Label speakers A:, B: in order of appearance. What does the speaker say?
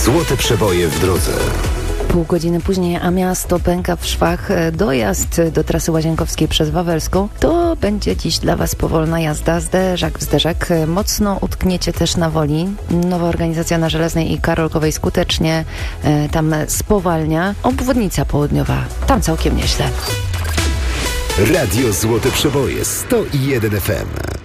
A: Złote przeboje w drodze.
B: Pół godziny później, a miasto pęka w szwach. Dojazd do trasy Łazienkowskiej przez Wawelską to będzie dziś dla Was powolna jazda, zderzak w zderzak. Mocno utkniecie też na Woli. Nowa organizacja na Żelaznej i Karolkowej skutecznie tam spowalnia. Obwodnica południowa, tam całkiem nieźle.
A: Radio Złote Przeboje 101 FM.